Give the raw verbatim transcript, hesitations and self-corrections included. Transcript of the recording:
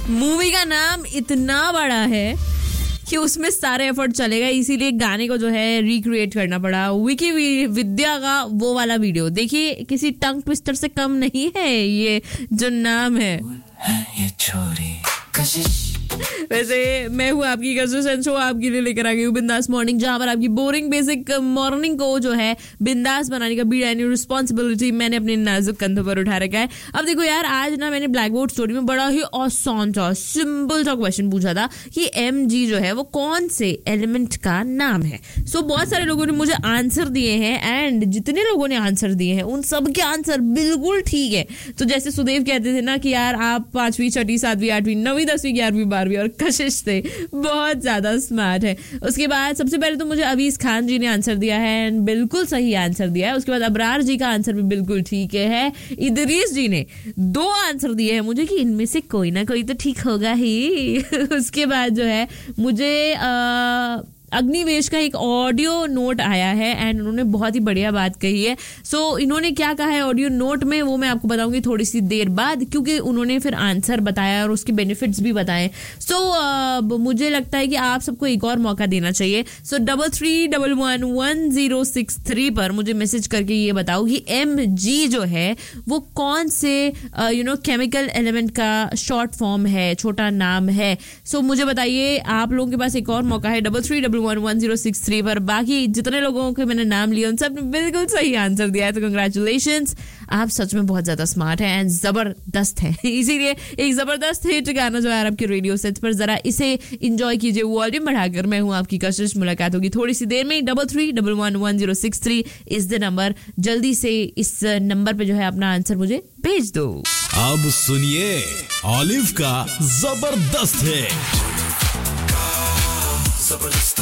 Movie का नाम इतना बड़ा है कि उसमें सारे एफर्ट चलेगा, इसीलिए गाने को जो है रिक्रिएट करना पड़ा। विकी विद्या का वो वाला वीडियो देखिए, किसी टंग ट्विस्टर से कम नहीं है ये जो नाम है। ये छोरी कशिश। वैसे मैं हूँ आपकी कशिश, शो आपके लिए लेकर आ गई हूँ बिंदास मॉर्निंग, जहां पर आपकी बोरिंग बेसिक मॉर्निंग को जो है बिंदास बनाने का बीड़ा एंड रिस्पॉन्सिबिलिटी मैंने अपने नाजुक कंधों पर उठा रखा है। अब देखो यार, आज ना मैंने ब्लैक बोर्ड स्टोरी में बड़ा ही आसान सा सिंपल सा क्वेश्चन पूछा था कि एम जी जो है वो कौन से एलिमेंट का नाम है। सो so, बहुत सारे लोगों ने मुझे आंसर दिए हैं एंड जितने लोगों ने आंसर दिए हैं उन सब के आंसर बिल्कुल ठीक है। तो जैसे सुदेव कहते थे ना कि यार आप पांचवी छठी सातवीं आठवीं नवीं दसवीं ग्यारहवीं बारहवीं और कशिश थे बहुत ज्यादा स्मार्ट है। उसके बाद सबसे पहले तो मुझे अवीस खान जी ने आंसर दिया है एंड बिल्कुल सही आंसर दिया है। उसके बाद अबरार जी का आंसर भी बिल्कुल ठीक है। इदरीस जी ने दो आंसर दिए हैं मुझे कि इनमें से कोई ना कोई तो ठीक होगा ही। उसके बाद जो है मुझे आ, अग्निवेश का एक ऑडियो नोट आया है एंड उन्होंने बहुत ही बढ़िया बात कही है। सो so, इन्होंने क्या कहा है ऑडियो नोट में वो मैं आपको बताऊंगी थोड़ी सी देर बाद, क्योंकि उन्होंने फिर आंसर बताया और उसके बेनिफिट्स भी बताए। सो so, uh, मुझे लगता है कि आप सबको एक और मौका देना चाहिए। सो double three double one one zero six three पर मुझे मैसेज करके ये बताओ कि एम जी जो है वो कौन से यू नो केमिकल एलिमेंट का शॉर्ट फॉर्म है, छोटा नाम है। सो so, मुझे बताइए, आप लोगों के पास एक और मौका है double three double one one zero six three पर। बाकी जितने लोगों के मैंने नाम लिए उन सब ने बिल्कुल सही आंसर दिया है, तो कंग्रेचुलेशंस, आप सच में बहुत ज्यादा स्मार्ट हैं एंड जबरदस्त हैं। इसीलिए एक जबरदस्त हिट गाना जो है आपके रेडियो सेट पर, जरा इसे एंजॉय कीजिए वॉल्यूम बढ़ाकर। मैं हूं आपकी कशिश, मुलाकात होगी थोड़ी सी देर में। Double three double one one zero six three is the number. जल्दी से इस नंबर पे जो है अपना आंसर मुझे भेज दो। अब सुनिए ऑलिव का जबरदस्त है।